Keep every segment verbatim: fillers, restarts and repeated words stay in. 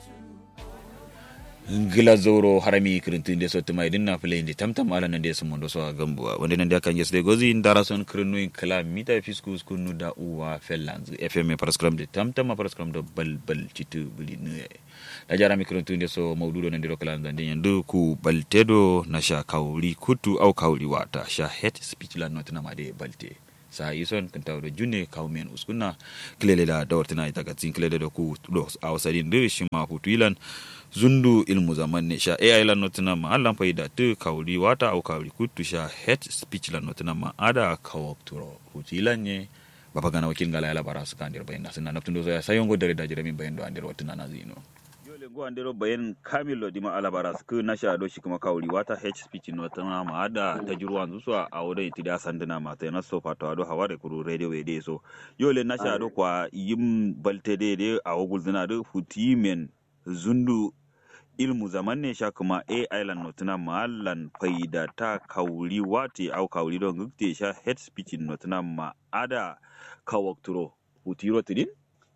Glazoro harami kirintin de sotti mai dinna play ndi tamtam ala nan de sumondo so gambuwa wonde nan de kan yes de gozi ndara son krinu in kala mita fiskus kunu da uwa fellanz fm paraskram de tamtam paraskram do bal bal citu buli ne da jara mi kirintin de so mawdudo nan de ro kala ndan de ndu ku baltedo na sha kawli kutu au kawli wata sha het speech la notna ma de balte sa ison kan tawdo junne kawmen uskunna klele da dawrtina ita gatsin klele do ku do awsadin de shima hutuilan zundu ilmu zaman ne sha ai lan notuna ma Allah faida tu kauli wata au kauli kutu sha head speech lan notuna ma ada kawakturo hutilan ne baba gana wakil ngala yala barasu kandir bayna sunna naptundo ya sayongo dare da jirami bayin do andir watuna nazino yole go andero bayin kamilo dima ala barasu ku nasha do shi kuma kauli wata head speech notuna ma ada tajruwan zuwa a wurin tida sanduna ma sai naso fatwa do haware kuru radio we de so yole nasha do kwa yim balte de de a wugul zina do hutimen zundu ilmu zaman ne sha kuma A I lan notuna malan faida ta kauli wati au kauli don gukte sha head speech notuna ma ada kawakturo utiro tidin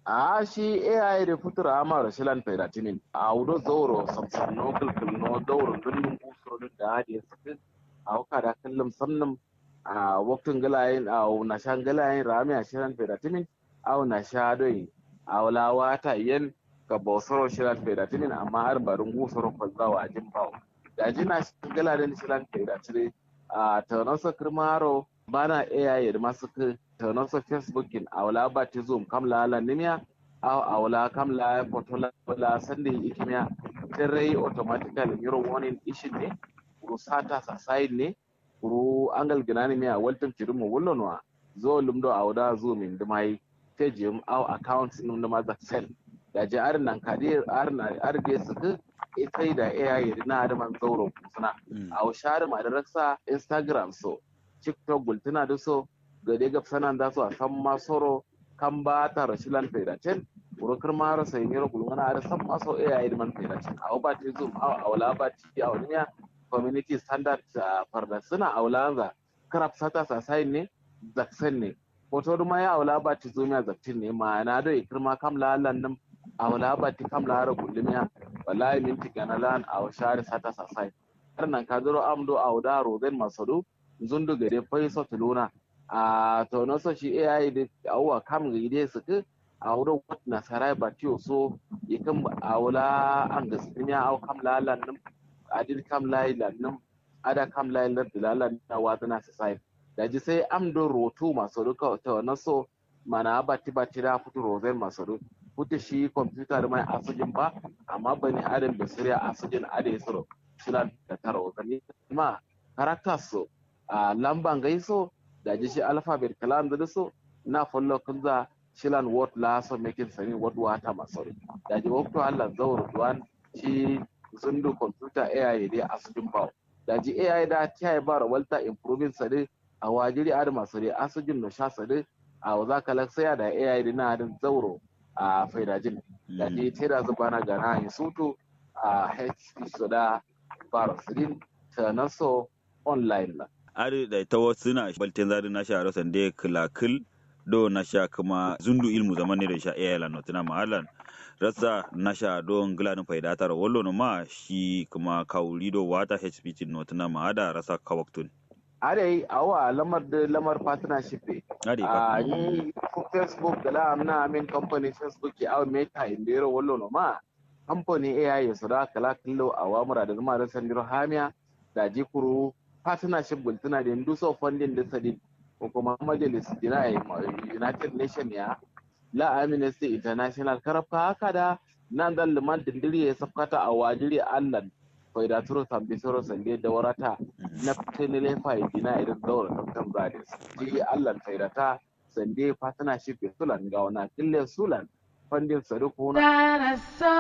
a shi A I da futura ama rashilan faida tinin a wudo zauro samsan no kulkul no zauro dundun usuro da hadi sakin a waka da kallum samnum a waktun galayin a na shan galayin rami a shiran faida tinin au na sha doi a wala wata yen ka bosoro shiran faida tinin amma har barin gusoro kwazawa a jin bawo da jina gala da shiran faida tire a taunasa kirmaro bana A I da masu ka taunasa facebookin a wala ba ta zoom kamla la nimiya a wala kamla fotola wala sande ikimiya tirai automatically euro warning ishin ne kuru sata sa side ne kuru angal ginani miya waltum tirumu wullonwa zo lumdo a wada zoom in dumai tejim au account num da maza sel da ji arin nan kadi arin arge su ku ita da A I na da man zauro suna a share ma da raksa Instagram so TikTok gultuna da so gade ga sanan da so a san ma soro kan ba ta rashilan faidacen urukar mara sai ne gulmana da san ma so A I man faidacen a ba ta zoom a wala ba ti a wani community standard farda suna a wala za karab sata sa sai ne zaksan ne hoto ma ya wala ba ti zoom ya zaktin ne ma na da ikirma kam lalan nan a wala ba ti kam lara gulmiya wallahi minti ganalan a share sata sa sai har nan ka zuro amdo a wada rozen masadu zundu gare faiso tuluna a tono so shi A I da awwa kam ga ide su ku a wurin wat nasarai ba tiyo so yakan a wala an gaskiya au kam lalan nan adil kam lailan nan ada kam lailan dilalan na wadana sai da ji sai amdo rotu masu duka tono so mana bati bati da futu rozen masu futu shi computer mai asujin ba amma bani adam da siriya asujin ade suro suna da taro zani ma characters so a lamban gaiso da ji shi alphabet kalam da so na follow kunza shilan word la so making sani word wata masori da ji wakto Allah zawur duwan shi zundu computer A I dai asujin ba da ji A I da ta ba walta improving sadi a wajiri ad masori asujin no sha sadi a wazaka laksaya da A I dina da zawuro a faidajin da ji tera zubana gana yin sutu a H P soda barasirin ta naso online la ari da ta wasu na balten zari na sha rasan da kilakil do na sha kuma zundu ilmu zaman ne da sha A I lan notina mahalan rasa na sha do nglanin faida tara wallo no ma shi kuma kauli do wata H P tin notina mahada rasa kawaktun are awa lamar da lamar partnership ari a ni Facebook da la amna amin company Facebook ya awa meta indero wallo no ma company A I ya sada kala killo awamura da zama rasan diro hamiya da jikuru partnership gultuna da nduso funding da sadin ko kuma majalis dina United Nation ya la Amnesty International karfa haka da nan dan liman dindiri ya safkata a wajiri Allah faida turo tambi soro sande da warata na tenele faidina idan daura kaftan zadis ji Allah faida ta sande partnership ya sulan ga wana kille sulan funding saduku na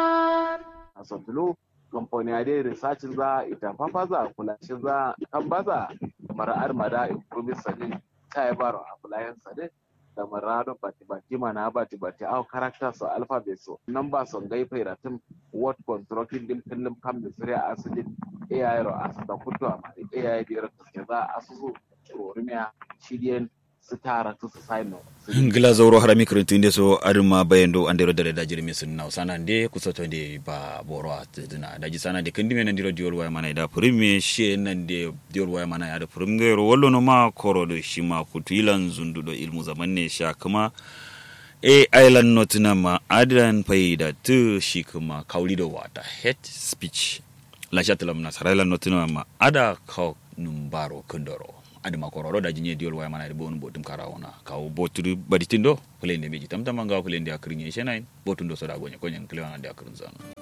a sotulu kamfani a dai research za ita fafa za kula shi za kan baza mara'ar mada improving sadi ta yi baro a kulayen sadi da marado bati bati mana bati bati au character so alphabet so number so gai fairatin word constructing din kullum kam da sire a asudin A I ro asata kuto amma A I biyar kaske za asusu rorumiya shidiyen su tara su su sai no ngila zauro harami kirintinde so aduma bayendo andero dare da jirmi sunna sana de kusoto de ba boro atdina daji sana de kendime nan diro diol waya mana da premier she nan de diol waya mana ya da premier wollo no ma koro do shima kutuilan zundudo ilmu zamanne sha kuma e island notina ma adran faida tu shi kuma kaulido wata hate speech la chatlam na sarala notina ma ada ka numbaro kundoro adima kororo da jinye diol waya mana de bonu botum karawona kaw boturu baditindo plende meji tamtama ngaw plende akrinye shenain botundo soda gonye konyen klewana de akrin zana